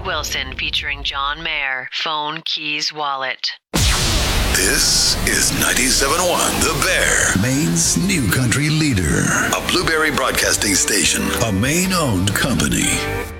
Wilson featuring John Mayer. Phone, keys, wallet. This is 97.1 The Bear, Maine's new country leader. A Blueberry Broadcasting Station, a Maine-owned company.